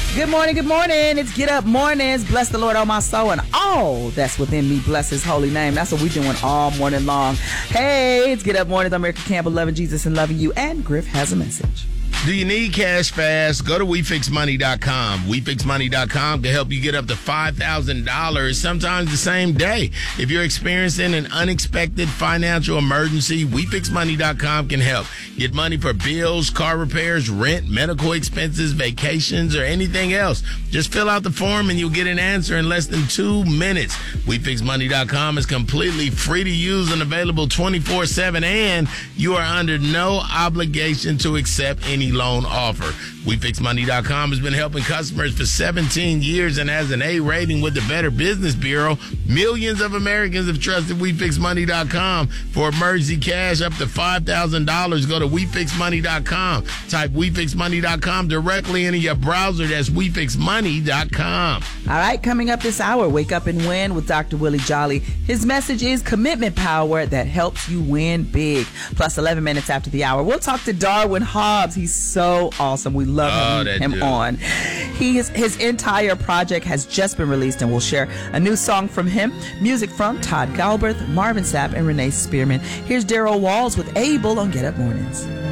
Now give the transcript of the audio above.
Good morning, good morning. It's Get Up Mornings. Bless the Lord, oh my soul, and all that's within me. Bless his holy name. That's what we're doing all morning long. Hey, it's Get Up Mornings. I'm Erica Campbell, loving Jesus and loving you. And Griff has a message. Do you need cash fast? Go to WeFixMoney.com. WeFixMoney.com can help you get up to $5,000, sometimes the same day. If you're experiencing an unexpected financial emergency, WeFixMoney.com can help. Get money for bills, car repairs, rent, medical expenses, vacations, or anything else. Just fill out the form and you'll get an answer in less than 2 minutes. WeFixMoney.com is completely free to use and available 24/7, and you are under no obligation to accept any loan offer. WeFixMoney.com has been helping customers for 17 years and has an A rating with the Better Business Bureau. Millions of Americans have trusted WeFixMoney.com for emergency cash up to $5,000. Go to WeFixMoney.com. Type WeFixMoney.com directly into your browser. That's WeFixMoney.com. All right, coming up this hour, Wake Up and Win with Dr. Willie Jolly. His message is commitment power that helps you win big. Plus 11 minutes after the hour, we'll talk to Darwin Hobbs. He's so awesome. We love having him on. His entire project has just been released, and we'll share a new song from him. Music from Todd Galbraith, Marvin Sapp, and Renee Spearman. Here's Daryl Walls with Able on Get Up Mornings.